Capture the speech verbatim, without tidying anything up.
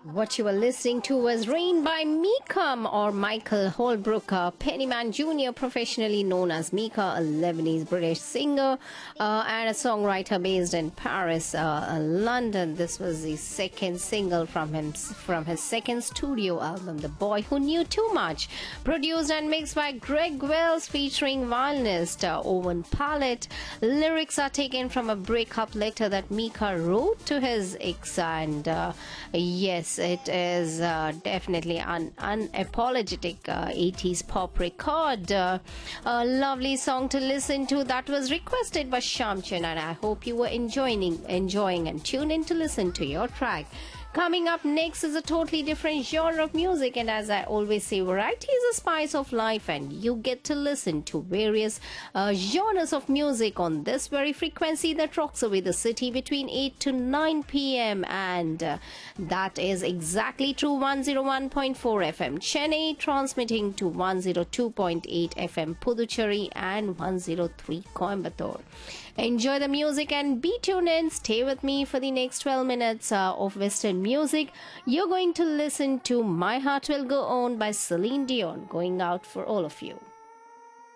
What you were listening to was Rain by Mika or Michael Holbrook, uh, Pennyman Junior, professionally known as Mika, a Lebanese British singer uh, and a songwriter based in Paris, uh, London. This was the second single from him from his second studio album, The Boy Who Knew Too Much, produced and mixed by Greg Wells, featuring violinist uh, Owen Pallett. Lyrics are taken from a breakup letter that Mika wrote to his ex, and uh, yes, it is uh, definitely an unapologetic uh, eighties pop record. Uh, a lovely song to listen to that was requested by Shamchan, and I hope you were enjoying, enjoying and tune in to listen to your track. Coming up next is a totally different genre of music, and as I always say, variety is a spice of life, and you get to listen to various uh, genres of music on this very frequency that rocks away the city between eight to nine p.m. and uh, that is exactly true. one oh one point four F M Chennai, transmitting to one oh two point eight F M Puducherry and one oh three Coimbatore. Enjoy the music and be tuned in. Stay with me for the next twelve minutes uh, of Western music. You're going to listen to My Heart Will Go On by Celine Dion, going out for all of you.